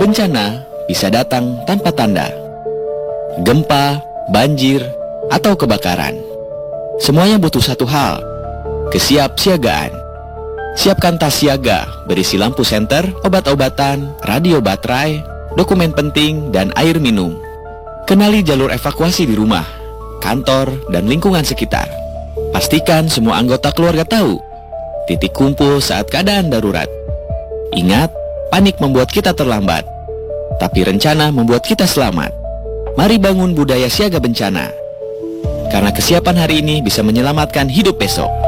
Bencana bisa datang tanpa tanda. Gempa, banjir, atau kebakaran. Semuanya butuh satu hal, kesiapsiagaan. Siapkan tas siaga berisi lampu senter, obat-obatan, radio baterai, dokumen penting, dan air minum. Kenali jalur evakuasi di rumah, kantor, dan lingkungan sekitar. Pastikan semua anggota keluarga tahu titik kumpul saat keadaan darurat. Ingat, panik membuat kita terlambat, tapi rencana membuat kita selamat. Mari bangun budaya siaga bencana, karena kesiapan hari ini bisa menyelamatkan hidup besok.